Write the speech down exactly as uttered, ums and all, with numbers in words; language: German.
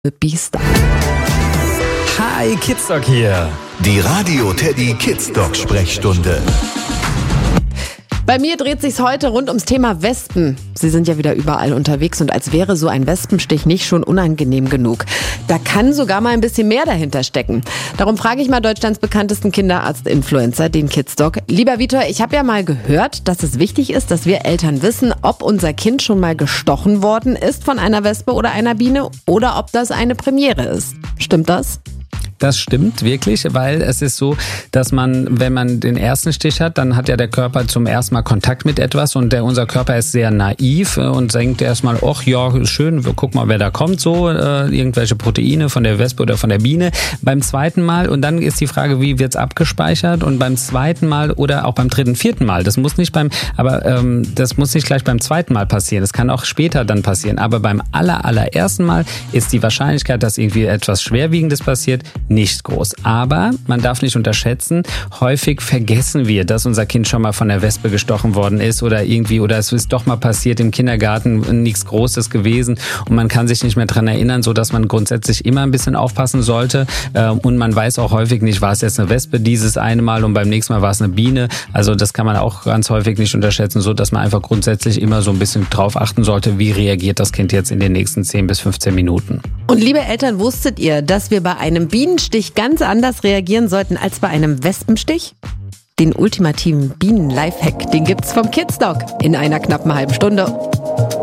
Biester. Hi, Kidsdoc hier. Die Radio Teddy Kidsdoc Sprechstunde. Bei mir dreht sich's heute rund ums Thema Wespen. Sie sind ja wieder überall unterwegs und als wäre so ein Wespenstich nicht schon unangenehm genug. Da kann sogar mal ein bisschen mehr dahinter stecken. Darum frage ich mal Deutschlands bekanntesten Kinderarzt-Influencer, den Kidsdoc. Lieber Vitor, ich habe ja mal gehört, dass es wichtig ist, dass wir Eltern wissen, ob unser Kind schon mal gestochen worden ist von einer Wespe oder einer Biene oder ob das eine Premiere ist. Stimmt das? Das stimmt wirklich, weil es ist so, dass man, wenn man den ersten Stich hat, dann hat ja der Körper zum ersten Mal Kontakt mit etwas und der, unser Körper ist sehr naiv und denkt erstmal, ach ja, schön, guck mal, wer da kommt, so, äh, irgendwelche Proteine von der Wespe oder von der Biene. Beim zweiten Mal, und dann ist die Frage, wie wird's abgespeichert, und beim zweiten Mal oder auch beim dritten, vierten Mal, das muss nicht beim, aber ähm, das muss nicht gleich beim zweiten Mal passieren, das kann auch später dann passieren, aber beim aller, allerersten Mal ist die Wahrscheinlichkeit, dass irgendwie etwas Schwerwiegendes passiert, nicht groß. Aber man darf nicht unterschätzen, häufig vergessen wir, dass unser Kind schon mal von der Wespe gestochen worden ist oder irgendwie, oder es ist doch mal passiert im Kindergarten, nichts Großes gewesen und man kann sich nicht mehr dran erinnern, so dass man grundsätzlich immer ein bisschen aufpassen sollte und man weiß auch häufig nicht, war es jetzt eine Wespe dieses eine Mal und beim nächsten Mal war es eine Biene. Also das kann man auch ganz häufig nicht unterschätzen, so dass man einfach grundsätzlich immer so ein bisschen drauf achten sollte, wie reagiert das Kind jetzt in den nächsten zehn bis fünfzehn Minuten. Und liebe Eltern, wusstet ihr, dass wir bei einem Bienenstich ganz anders reagieren sollten als bei einem Wespenstich? Den ultimativen Bienen-Lifehack, den gibt's vom Kidsdoc in einer knappen halben Stunde.